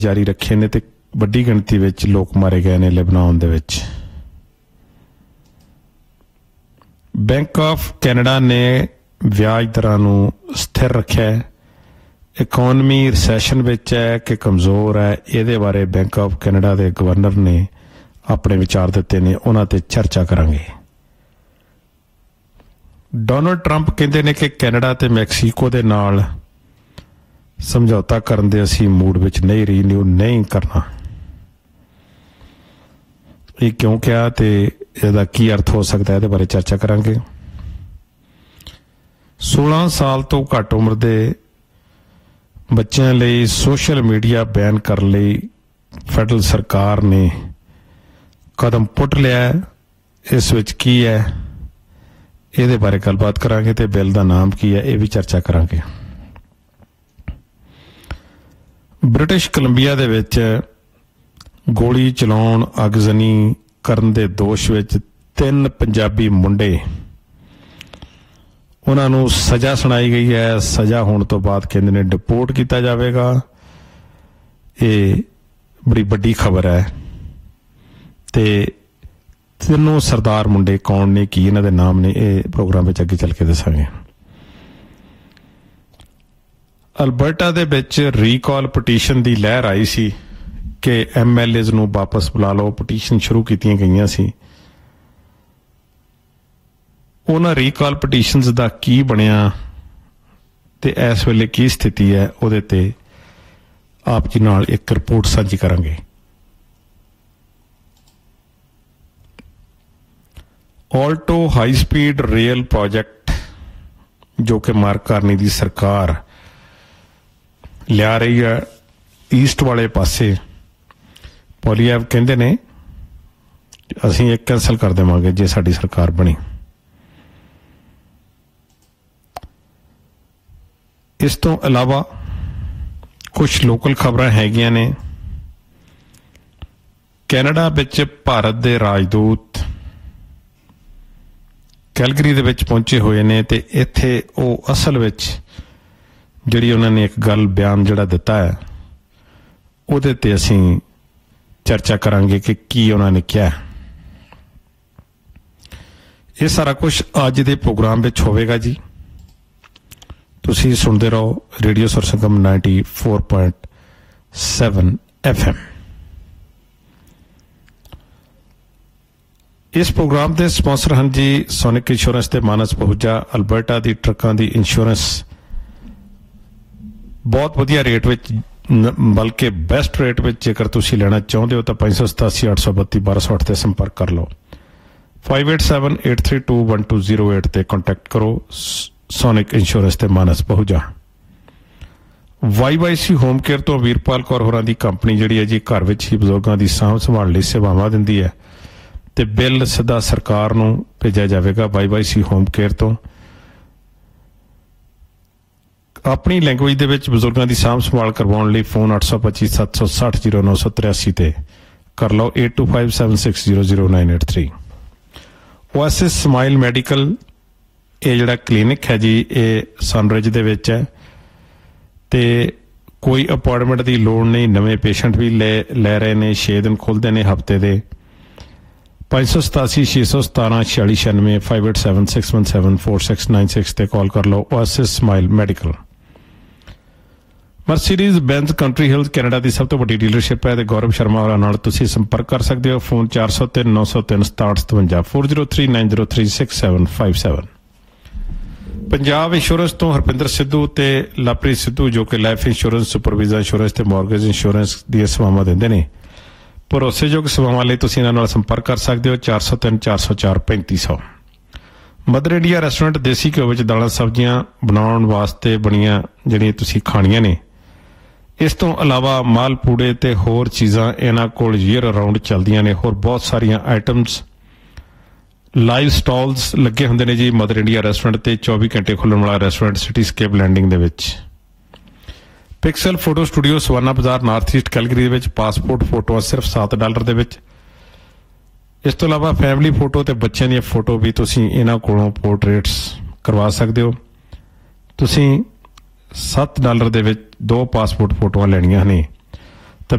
ਜਾਰੀ ਰੱਖੇ ਨੇ ਤੇ ਵੱਡੀ ਗਿਣਤੀ ਵਿੱਚ ਲੋਕ ਮਾਰੇ ਗਏ ਨੇ ਲੈਬਨਾਨ ਦੇ ਵਿੱਚ। ਬੈਂਕ ਆਫ ਕੈਨੇਡਾ ਨੇ ਵਿਆਜ ਦਰਾਂ ਨੂੰ ਸਥਿਰ ਰੱਖਿਆ ਹੈ। ਇਕੋਨਮੀ ਰਿਸੈਸ਼ਨ ਵਿੱਚ ਹੈ ਕਿ ਕਮਜ਼ੋਰ ਹੈ, ਇਹਦੇ ਬਾਰੇ ਬੈਂਕ ਆਫ ਕੈਨੇਡਾ ਦੇ ਗਵਰਨਰ ਨੇ ਆਪਣੇ ਵਿਚਾਰ ਦਿੱਤੇ ਨੇ, ਉਹਨਾਂ ਤੇ ਚਰਚਾ ਕਰਾਂਗੇ। ਡੋਨਲਡ ਟਰੰਪ ਕਹਿੰਦੇ ਨੇ ਕਿ ਕੈਨੇਡਾ ਤੇ ਮੈਕਸੀਕੋ ਦੇ ਨਾਲ ਸਮਝੌਤਾ ਕਰਨ ਦੇ ਅਸੀਂ ਮੂਡ ਵਿੱਚ ਨਹੀਂ, ਰੀਨਿਊ ਨਹੀਂ ਕਰਨਾ। ਇਹ ਕਿਉਂ ਕਿਹਾ ਤੇ ਇਹਦਾ ਕੀ ਅਰਥ ਹੋ ਸਕਦਾ, ਇਹਦੇ ਬਾਰੇ ਚਰਚਾ ਕਰਾਂਗੇ। 16 ਸਾਲ ਤੋਂ ਘੱਟ ਉਮਰ ਦੇ ਬੱਚਿਆਂ ਲਈ ਸੋਸ਼ਲ ਮੀਡੀਆ ਬੈਨ ਕਰਨ ਲਈ ਫੈਡਰਲ ਸਰਕਾਰ ਨੇ ਕਦਮ ਪੁੱਟ ਲਿਆ। ਇਸ ਵਿੱਚ ਕੀ ਹੈ, ਇਹਦੇ ਬਾਰੇ ਗੱਲਬਾਤ ਕਰਾਂਗੇ ਤੇ ਬਿੱਲ ਦਾ ਨਾਮ ਕੀ ਹੈ, ਇਹ ਵੀ ਚਰਚਾ ਕਰਾਂਗੇ। ਬ੍ਰਿਟਿਸ਼ ਕੋਲੰਬੀਆ ਦੇ ਵਿੱਚ ਗੋਲੀ ਚਲਾਉਣ, ਅਗਜ਼ਨੀ ਕਰਨ ਦੇ ਦੋਸ਼ ਵਿੱਚ 3 ਪੰਜਾਬੀ ਮੁੰਡੇ, ਉਹਨਾਂ ਨੂੰ ਸਜ਼ਾ ਸੁਣਾਈ ਗਈ ਹੈ। ਸਜ਼ਾ ਹੋਣ ਤੋਂ ਬਾਅਦ ਕਹਿੰਦੇ ਨੇ ਡਿਪੋਰਟ ਕੀਤਾ ਜਾਵੇਗਾ। ਇਹ ਬੜੀ ਵੱਡੀ ਖਬਰ ਹੈ ਤੇ ਤਿੰਨੋਂ ਸਰਦਾਰ ਮੁੰਡੇ ਕੌਣ ਨੇ, ਕੀ ਇਹਨਾਂ ਦੇ ਨਾਮ ਨੇ, ਇਹ ਪ੍ਰੋਗਰਾਮ ਵਿੱਚ ਅੱਗੇ ਚੱਲ ਕੇ ਦੱਸਾਂਗੇ। ਅਲਬਰਟਾ ਦੇ ਵਿੱਚ ਰੀਕਾਲ ਪਟੀਸ਼ਨ ਦੀ ਲਹਿਰ ਆਈ ਸੀ ਕਿ MLAs ਨੂੰ ਵਾਪਸ ਬੁਲਾ ਲਓ, ਪਟੀਸ਼ਨ ਸ਼ੁਰੂ ਕੀਤੀਆਂ ਗਈਆਂ ਸੀ। ਉਹਨਾਂ ਰੀਕਾਲ ਪਟੀਸ਼ਨਸ ਦਾ ਕੀ ਬਣਿਆ ਤੇ ਇਸ ਵੇਲੇ ਕੀ ਸਥਿਤੀ ਹੈ, ਉਹਦੇ ਤੇ ਆਪ ਜੀ ਨਾਲ ਇੱਕ ਰਿਪੋਰਟ ਸਾਂਝੀ ਕਰਾਂਗੇ। Alto high speed rail project ਜੋ ਕਿ ਮਾਰਕ ਕਾਰਨੀ ਦੀ ਸਰਕਾਰ ਲਿਆ ਰਹੀ ਹੈ ਈਸਟ ਵਾਲੇ ਪਾਸੇ, ਪੋਲੀਐਵ ਕਹਿੰਦੇ ਨੇ ਅਸੀਂ ਇਹ ਕੈਂਸਲ ਕਰ ਦੇਵਾਂਗੇ ਜੇ ਸਾਡੀ ਸਰਕਾਰ ਬਣੀ। ਇਸ ਤੋਂ ਇਲਾਵਾ ਕੁਝ ਲੋਕਲ ਖਬਰਾਂ ਹੈਗੀਆਂ ਨੇ। ਕੈਨੇਡਾ ਵਿੱਚ ਭਾਰਤ ਦੇ ਰਾਜਦੂਤ ਕੈਲਗਰੀ ਦੇ ਵਿੱਚ ਪਹੁੰਚੇ ਹੋਏ ਨੇ ਤੇ ਇੱਥੇ ਉਹ ਅਸਲ ਵਿੱਚ ਜਿਹੜੀ ਉਹਨਾਂ ਨੇ ਇੱਕ ਗੱਲ ਬਿਆਨ ਜਿਹੜਾ ਦਿੱਤਾ ਹੈ ਉਹਦੇ ਤੇ ਅਸੀਂ ਚਰਚਾ ਕਰਾਂਗੇ ਕਿ ਕੀ ਉਹਨਾਂ ਨੇ ਕਿਹਾ। ਇਹ ਸਾਰਾ ਕੁਝ ਅੱਜ ਦੇ ਪ੍ਰੋਗਰਾਮ ਵਿੱਚ ਹੋਵੇਗਾ ਜੀ। ਤੁਸੀਂ ਸੁਣਦੇ ਰਹੋ ਰੇਡੀਓ ਸੁਰ ਸੰਗਮ 94.7 FM। ਇਸ ਪ੍ਰੋਗਰਾਮ ਦੇ ਸਪਾਂਸਰ ਹਨ ਜੀ ਸੋਨਿਕ ਇੰਸ਼ੋਰੈਂਸ ਤੇ ਮਾਨਸ ਪਹੂਜਾ। ਅਲਬਰਟਾ ਦੀ ਟਰੱਕਾਂ ਦੀ ਇੰਸ਼ੋਰੈਂਸ ਬਹੁਤ ਵਧੀਆ ਰੇਟ ਵਿੱਚ, ਬਲਕਿ ਬੈਸਟ ਰੇਟ ਵਿੱਚ ਜੇਕਰ ਤੁਸੀਂ ਲੈਣਾ ਚਾਹੁੰਦੇ ਹੋ ਤਾਂ 587 832 1208 ਤੇ ਸੰਪਰਕ ਕਰ ਲਓ। 5878321208 ਤੇ ਕੰਟੈਕਟ ਕਰੋ। ਸੋਨਿਕ ਇੰਸ਼ੋਰੈਂਸ ਤੇ ਮਾਨਸ ਪਹੂਜਾ। YYC ਹੋਮ ਕੇਅਰ ਤੋਂ ਵੀਰਪਾਲ ਕੌਰ ਹੋਰਾਂ ਦੀ ਕੰਪਨੀ ਜਿਹੜੀ ਹੈ ਜੀ ਘਰ ਵਿੱਚ ਹੀ ਬਜ਼ੁਰਗਾਂ ਦੀ ਸਾਂਭ ਸੰਭਾਲ ਲਈ ਸੇਵਾਵਾਂ ਦਿੰਦੀ ਹੈ ਤੇ ਬਿੱਲ ਸਿੱਧਾ ਸਰਕਾਰ ਨੂੰ ਭੇਜਿਆ ਜਾਵੇਗਾ YYC ਹੋਮ ਕੇਅਰ ਤੋਂ। ਆਪਣੀ ਲੈਂਗੁਏਜ ਦੇ ਵਿੱਚ ਬਜ਼ੁਰਗਾਂ ਦੀ ਸਾਂਭ ਸੰਭਾਲ ਕਰਵਾਉਣ ਲਈ ਫੋਨ 825 760 0983 ਤੇ ਕਰ ਲਓ 8257600983। OASIS ਸਮਾਈਲ ਮੈਡੀਕਲ, ਇਹ ਜਿਹੜਾ ਕਲੀਨਿਕ ਹੈ ਜੀ ਇਹ ਸਨਰਿਜ ਦੇ ਵਿੱਚ ਹੈ ਤੇ ਕੋਈ ਅਪਾਇੰਟਮੈਂਟ ਦੀ ਲੋੜ ਨਹੀਂ। ਨਵੇਂ ਪੇਸ਼ੈਂਟ ਵੀ ਲੈ ਰਹੇ ਨੇ। 6 ਦਿਨ ਖੁੱਲ੍ਹਦੇ ਨੇ ਹਫ਼ਤੇ ਦੇ। 587 617 4696 587 617 4696 ਤੇ ਕਾਲ ਕਰ ਲਓ। OASIS smile medical. Mercedes ਬੈਂਜ਼ country Hills Canada ਦੀ ਸਭ ਤੋਂ ਵੱਡੀ ਡੀਲਰਸ਼ਿਪ ਹੈ ਤੇ ਗੌਰਵ ਸ਼ਰਮਾ ਹੋਰਾਂ ਨਾਲ ਤੁਸੀਂ ਸੰਪਰਕ ਕਰ ਸਕਦੇ ਹੋ। ਫੋਨ 403 903 6757 403 903 6757। ਪੰਜਾਬ ਇੰਸ਼ੋਰੈਂਸ ਤੋਂ ਹਰਪਿੰਦਰ ਸਿੱਧੂ ਤੇ ਲਵਪ੍ਰੀਤ ਸਿੱਧੂ ਜੋ ਕਿ ਲਾਈਫ ਇੰਸ਼ੋਰੈਂਸ, ਸੁਪਰਵਾਈਜ਼ਰ ਇੰਸ਼ੋਰੈਂਸ ਤੇ ਮਾਰਗੇਜ ਇੰਸ਼ੋਰੈਂਸ ਦੀਆਂ ਸੇਵਾਵਾਂ ਦਿੰਦੇ ਨੇ। ਭਰੋਸੇਯੋਗ ਸੇਵਾਵਾਂ ਲਈ ਤੁਸੀਂ ਇਹਨਾਂ ਨਾਲ ਸੰਪਰਕ ਕਰ ਸਕਦੇ ਹੋ 403 404 3500। ਮਦਰ ਇੰਡੀਆ ਰੈਸਟੋਰੈਂਟ ਦੇਸੀ ਘਿਓ ਵਿੱਚ ਦਾਲਾਂ ਸਬਜ਼ੀਆਂ ਬਣਾਉਣ ਵਾਸਤੇ ਬਣੀਆਂ ਜਿਹੜੀਆਂ ਤੁਸੀਂ ਖਾਣੀਆਂ ਨੇ। ਇਸ ਤੋਂ ਇਲਾਵਾ ਮਾਲ ਪੂੜੇ ਤੇ ਹੋਰ ਚੀਜ਼ਾਂ ਇਹਨਾਂ ਕੋਲ ਈਅਰ ਅਰਾਊਂਡ ਚੱਲਦੀਆਂ ਨੇ। ਹੋਰ ਬਹੁਤ ਸਾਰੀਆਂ ਆਈਟਮਸ, ਲਾਈਵ ਸਟਾਲਸ ਲੱਗੇ ਹੁੰਦੇ ਨੇ ਜੀ ਮਦਰ ਇੰਡੀਆ ਰੈਸਟੋਰੈਂਟ ਤੇ। 24 ਘੰਟੇ ਖੁੱਲ੍ਹਣ ਵਾਲਾ ਰੈਸਟੋਰੈਂਟ ਸਿਟੀਸਕੇਪ ਲੈਂਡਿੰਗ ਦੇ ਵਿੱਚ। ਪਿਕਸਲ ਫੋਟੋ ਸਟੂਡੀਓ ਸਵਾਨਾ ਬਾਜ਼ਾਰ ਨਾਰਥ ਈਸਟ ਕੈਲਗਰੀ ਦੇ ਵਿੱਚ। ਪਾਸਪੋਰਟ ਫੋਟੋਆਂ ਸਿਰਫ $7 ਦੇ ਵਿੱਚ। ਇਸ ਤੋਂ ਇਲਾਵਾ ਫੈਮਿਲੀ ਫੋਟੋ ਤੇ ਬੱਚਿਆਂ ਦੀਆਂ ਫੋਟੋ ਵੀ ਤੁਸੀਂ ਇਹਨਾਂ ਕੋਲੋਂ ਪੋਰਟਰੇਟਸ ਕਰਵਾ ਸਕਦੇ ਹੋ। ਤੁਸੀਂ $7 ਦੇ ਵਿੱਚ 2 ਪਾਸਪੋਰਟ ਫੋਟੋਆਂ ਲੈਣੀਆਂ ਨੇ।